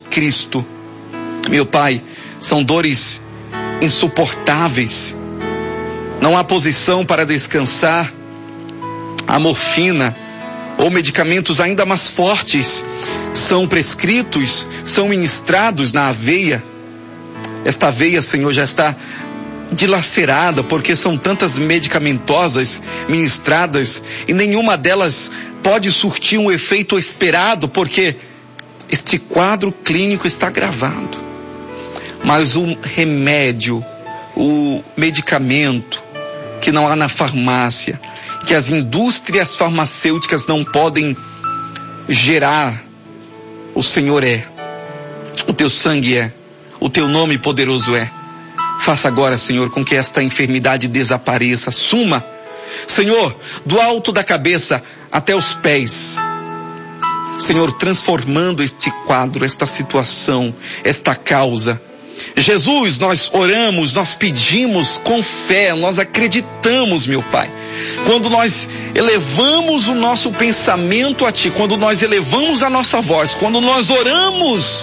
Cristo. Meu Pai, são dores insuportáveis. Não há posição para descansar. A morfina ou medicamentos ainda mais fortes são prescritos, são ministrados na aveia. Esta aveia, Senhor, já está dilacerada, porque são tantas medicamentosas ministradas e nenhuma delas pode surtir um efeito esperado, porque este quadro clínico está agravado. Mas o remédio, o medicamento que não há na farmácia, que as indústrias farmacêuticas não podem gerar, o Senhor é, o teu sangue é, o teu nome poderoso é. Faça agora, Senhor, com que esta enfermidade desapareça, suma, Senhor, do alto da cabeça até os pés. Senhor, transformando este quadro, esta situação, esta causa. Jesus, nós oramos, nós pedimos com fé, nós acreditamos, meu Pai. Quando nós elevamos o nosso pensamento a Ti, quando nós elevamos a nossa voz, quando nós oramos,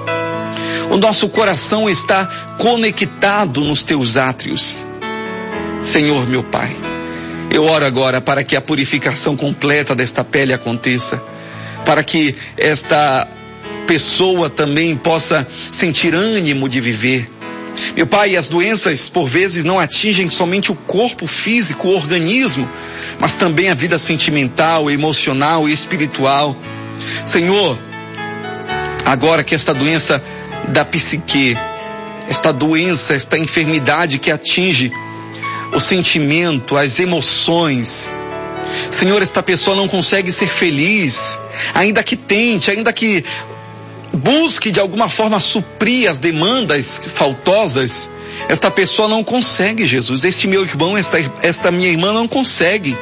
o nosso coração está conectado nos Teus átrios. Senhor, meu Pai, eu oro agora para que a purificação completa desta pele aconteça, para que esta pessoa também possa sentir ânimo de viver. Meu Pai, as doenças por vezes não atingem somente o corpo físico, o organismo, mas também a vida sentimental, emocional e espiritual. Senhor, agora que esta doença da psique, esta doença, esta enfermidade que atinge o sentimento, as emoções, Senhor, esta pessoa não consegue ser feliz, ainda que tente, ainda que busque de alguma forma suprir as demandas faltosas, esta pessoa não consegue, Jesus. Este meu irmão, esta minha irmã não consegue.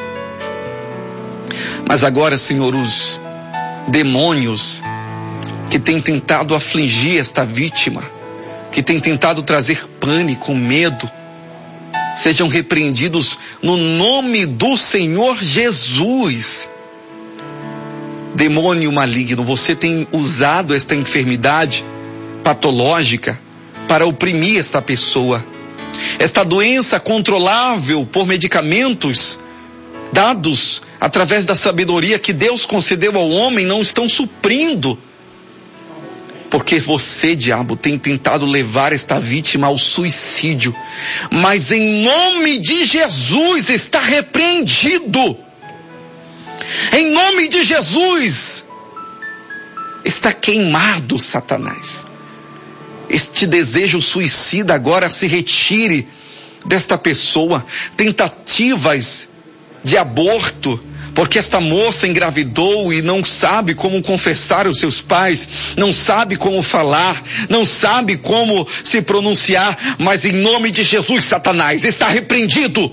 Mas agora, Senhor, os demônios que têm tentado afligir esta vítima, que têm tentado trazer pânico, medo, sejam repreendidos no nome do Senhor Jesus. Demônio maligno, você tem usado esta enfermidade patológica para oprimir esta pessoa. Esta doença controlável por medicamentos dados através da sabedoria que Deus concedeu ao homem não estão suprindo. Porque você, diabo, tem tentado levar esta vítima ao suicídio. Mas em nome de Jesus está repreendido. Em nome de Jesus está queimado, Satanás. Este desejo suicida agora se retire desta pessoa. Tentativas de aborto, porque esta moça engravidou e não sabe como confessar aos seus pais, não sabe como falar, não sabe como se pronunciar, mas em nome de Jesus, Satanás, está repreendido.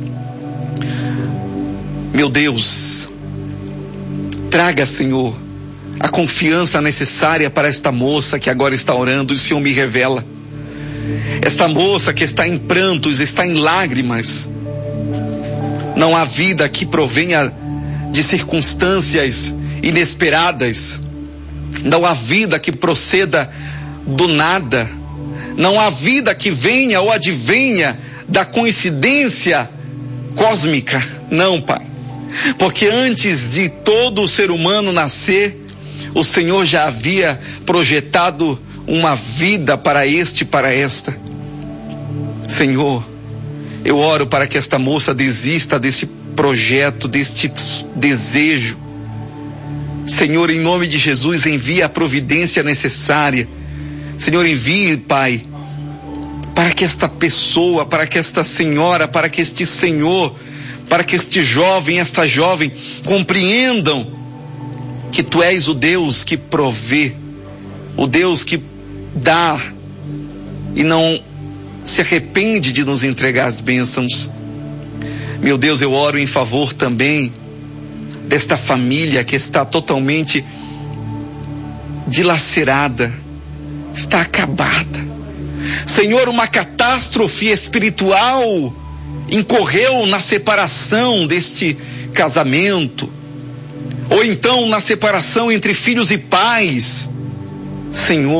Meu Deus, traga, Senhor, a confiança necessária para esta moça que agora está orando, e o Senhor me revela. Esta moça que está em prantos, está em lágrimas. Não há vida que provenha de circunstâncias inesperadas. Não há vida que proceda do nada. Não há vida que venha ou advenha da coincidência cósmica. Não, Pai. Porque antes de todo o ser humano nascer, o Senhor já havia projetado uma vida para este e para esta. Senhor, eu oro para que esta moça desista desse projeto, deste desejo. Senhor, em nome de Jesus, envie a providência necessária. Senhor, envie, Pai, para que esta pessoa, para que esta senhora, para que este senhor, para que este jovem, esta jovem compreendam que Tu és o Deus que provê, o Deus que dá e não se arrepende de nos entregar as bênçãos. Meu Deus, eu oro em favor também desta família que está totalmente dilacerada, está acabada. Senhor, uma catástrofe espiritual incorreu na separação deste casamento, ou então na separação entre filhos e pais. Senhor,